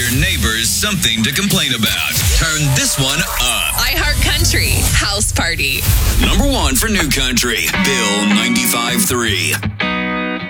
your neighbors something to complain about. Turn this one up. iHeartCountry House Party. Number 1 for New Country, Bill 95.3.